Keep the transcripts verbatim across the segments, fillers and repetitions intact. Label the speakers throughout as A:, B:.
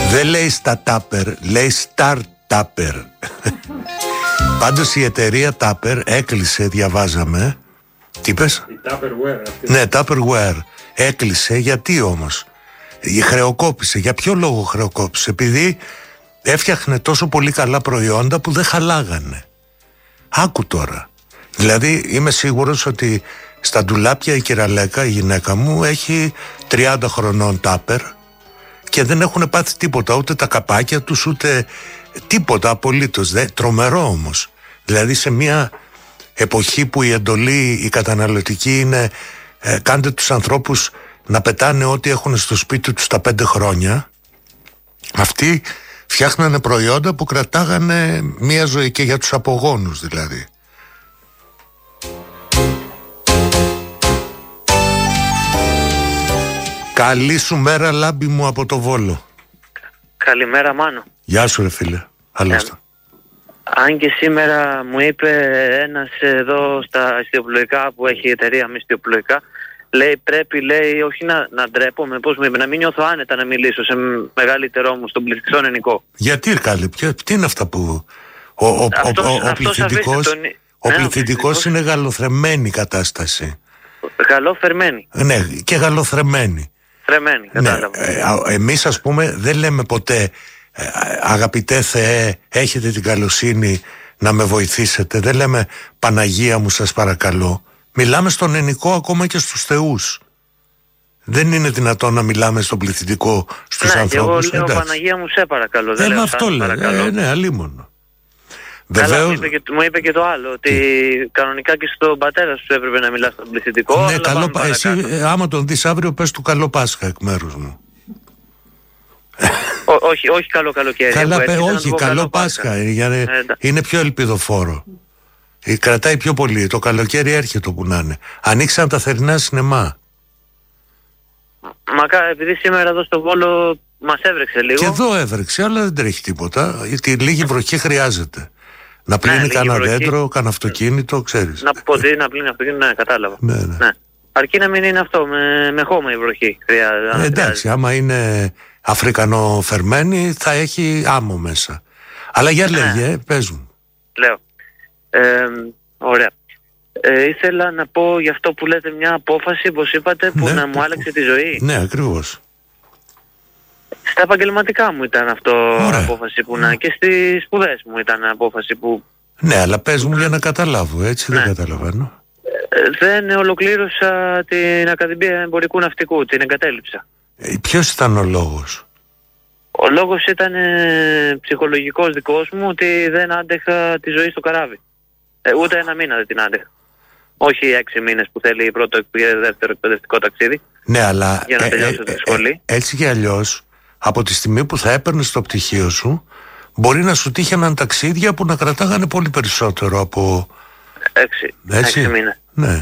A: Δεν λέει στα Tupper, λέει Start-Tupper. Πάντως η εταιρεία Tupper έκλεισε, διαβάζαμε. Τι είπες?
B: Η Tupperware αυτή.
A: Ναι, Tupperware. Έκλεισε, γιατί όμως? Χρεοκόπησε. Για ποιο λόγο χρεοκόπησε? Επειδή έφτιαχνε τόσο πολύ καλά προϊόντα που δεν χαλάγανε. Άκου τώρα. Δηλαδή είμαι σίγουρος ότι στα ντουλάπια η κυραλέκα, η γυναίκα μου, έχει τριάντα χρονών Tupper και δεν έχουν πάθει τίποτα, ούτε τα καπάκια τους, ούτε τίποτα απολύτως. Δε, τρομερό όμως. Δηλαδή σε μια εποχή που η εντολή, η καταναλωτική είναι ε, κάντε τους ανθρώπους να πετάνε ό,τι έχουν στο σπίτι τους τα πέντε χρόνια, αυτοί φτιάχνανε προϊόντα που κρατάγανε μια ζωή, και για τους απογόνους δηλαδή. Καλή σου μέρα, Λάμπη μου, από το Βόλο.
C: Καλημέρα, Μάνο.
A: Γεια σου ρε φίλε. Καλώς.
C: Ε, αν και σήμερα μου είπε ένας εδώ στα ιστιοπλοϊκά που έχει η εταιρεία με ιστιοπλοϊκά, λέει πρέπει, λέει, όχι να, να ντρέπομαι, πώς μου είπε, να μην νιώθω άνετα να μιλήσω σε μεγαλύτερό μου στον πληθυντικό ελληνικό.
A: Γιατί καλή, ποιο, τι είναι αυτά που... Ο, ο, αυτός, ο, ο, ο πληθυντικός, τον... ο ναι, πληθυντικός είναι γαλοθρεμένη κατάσταση.
C: Γαλοφερμένη.
A: Ναι, και γαλοθρεμένη.
C: Θρεμένη, κατάλαβα.
A: Ναι, ε, εμείς ας πούμε δεν λέμε ποτέ ε, αγαπητέ Θεέ, έχετε την καλοσύνη να με βοηθήσετε. Δεν λέμε Παναγία μου σας παρακαλώ. Μιλάμε στον ενικό ακόμα και στους θεούς. Δεν είναι δυνατόν να μιλάμε στον πληθυντικό στους ναι, ανθρώπους.
C: Ναι, εγώ λέω εντάξει. Παναγία μου σε παρακαλώ. Δεν
A: ε,
C: λέω
A: αυτό λέω. Ε, ναι, αλίμονο.
C: Βεβαίως... Μου, είπε και, μου είπε και το άλλο, ότι τι? Κανονικά και στον πατέρα σου έπρεπε να μιλάς στον πληθυντικό.
A: Ναι, καλό, εσύ ε, άμα τον δεις αύριο πες του καλό Πάσχα εκ μέρους μου.
C: Ό, όχι, όχι καλό καλοκαίρι.
A: Καλά, πέ, όχι, καλό, καλό Πάσχα. Πάσχα. Για, ε, είναι πιο ελπιδοφόρο. Ε, κρατάει πιο πολύ. Το καλοκαίρι έρχεται όπου να είναι. Ανοίξαν τα θερινά σινεμά.
C: Μακά, επειδή σήμερα εδώ στο Βόλο μας έβρεξε λίγο.
A: Και εδώ έβρεξε, αλλά δεν τρέχει τίποτα. Γιατί λίγη βροχή χρειάζεται. Να πλύνει ναι, κανένα δέντρο, κανένα αυτοκίνητο, ξέρεις.
C: Να ποτέ, να πλύνει αυτοκίνητο, ναι, κατάλαβα.
A: Ναι, ναι. Ναι.
C: Αρκεί να μην είναι αυτό, με, με χώμα η βροχή. Χρειάζεται,
A: ε, εντάξει, άμα είναι αφρικανοφερμένη θα έχει άμμο μέσα. Αλλά για ναι. λέγε, πες μου.
C: Λέω. Ε, ωραία. Ε, ήθελα να πω για αυτό που λέτε μια απόφαση, όπως είπατε, που ναι, να μου που, άλλαξε τη ζωή.
A: Ναι, ακριβώς.
C: Στα επαγγελματικά μου ήταν αυτό ωραία. Απόφαση που να... και στις σπουδές μου ήταν απόφαση που...
A: Ναι, αλλά πες μου για να καταλάβω, έτσι ναι. Δεν καταλαβαίνω.
C: Ε, δεν ολοκλήρωσα την Ακαδημία Εμπορικού Ναυτικού, την εγκατέλειψα.
A: Ε, ποιος ήταν ο λόγος?
C: Ο λόγος ήταν ε, ψυχολογικός δικός μου, ότι δεν άντεχα τη ζωή στο καράβι. Ε, ούτε ένα μήνα δεν την άντεχα. Όχι έξι μήνες που θέλει πρώτο και δεύτερο εκπαιδευτικό ταξίδι.
A: Ναι, αλλά
C: για να τελειώσω
A: ε,
C: τη σχολή.
A: Ε, ε, έτσι και αλλιώς, από τη στιγμή που θα έπαιρνες το πτυχίο σου, μπορεί να σου τύχαιναν ταξίδια που να κρατάγανε πολύ περισσότερο από...
C: Έξι, έξι μήνες.
A: Ναι.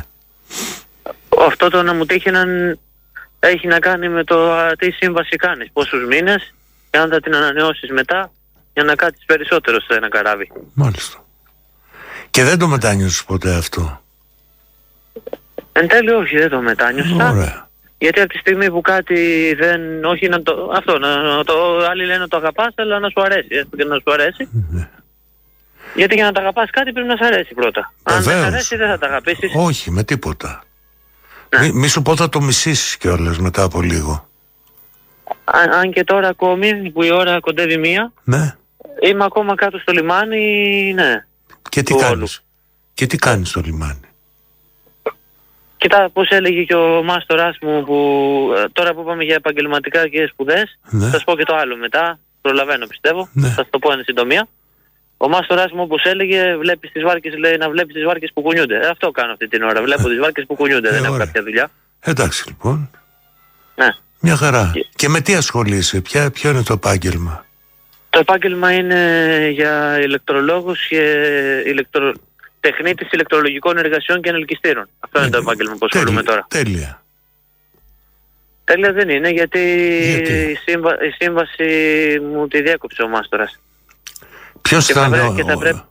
C: Αυτό το να μου τύχαιναν έχει να κάνει με το α, τι σύμβαση κάνεις, πόσους μήνες και αν θα την ανανεώσεις μετά για να κάτσεις περισσότερο σε ένα καράβι.
A: Μάλιστα. Και δεν το μετάνιωσες ποτέ αυτό?
C: Εν τέλει όχι, δεν το μετάνιωσα.
A: Ωραία.
C: Γιατί από τη στιγμή που κάτι δεν... Όχι να το... Αυτό, να το... Άλλοι λένε να το αγαπάς, αλλά να σου αρέσει. Έστω και να σου αρέσει.
A: Ναι.
C: Γιατί για να τα αγαπάς κάτι πρέπει να σου αρέσει πρώτα.
A: Βεβαίως.
C: Αν δεν σου αρέσει δεν θα τα αγαπήσεις.
A: Όχι, με τίποτα.
C: Ναι.
A: Μη, μη σου πω θα το μισήσεις κιόλας μετά από λίγο.
C: Αν, αν και τώρα ακόμη που η ώρα κοντεύει μία,
A: ναι.
C: Είμαι ακόμα κάτω στο λιμάνι, ναι.
A: Και τι κάνεις? Και τι κάνεις στο λιμάνι?
C: Κοιτά, πώς έλεγε και ο μάστορας μου, που τώρα που είπαμε για επαγγελματικά και σπουδές,
A: ναι.
C: θα σου πω και το άλλο μετά, προλαβαίνω πιστεύω,
A: ναι.
C: θα σου το πω εν συντομία. Ο μάστορας μου, όπως έλεγε, βλέπεις τις βάρκες, λέει, να βλέπεις τις βάρκες που κουνιούνται. Ε, αυτό κάνω αυτή την ώρα, βλέπω τις βάρκες που κουνιούνται, ε, δεν έχω κάποια δουλειά.
A: Εντάξει λοιπόν.
C: Ναι.
A: Μια χαρά. Και, και με τι ασχολείσαι, ποια, ποιο είναι το επάγγελμα?
C: Το επάγγελμα είναι για ηλεκτρολόγους και ηλεκτρο... τεχνίτης ηλεκτρολογικών εργασιών και ανελκυστήρων. Αυτό ε, είναι το επάγγελμα που ασχολούμαι τώρα.
A: Τέλεια.
C: Τέλεια δεν είναι, γιατί,
A: γιατί?
C: Η, σύμβα... η σύμβαση μου τη διέκοψε ο μάστορας.
A: Ποιος ήταν ο...
C: Και θα πρέπει...